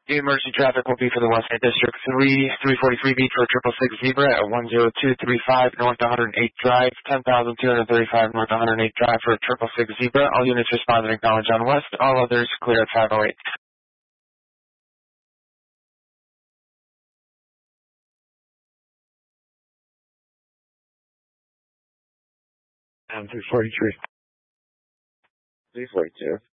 The emergency traffic will be for the West Side District 343 beat for 666 Zebra at 10235 North 108 Drive, 10,235 North 108 Drive for 666 Zebra. All units respond and acknowledge on West. All others clear at 508. And 343. 342.